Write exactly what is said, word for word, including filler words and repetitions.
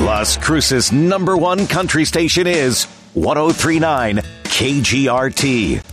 Las Cruces' number one country station is one oh three point nine K G R T.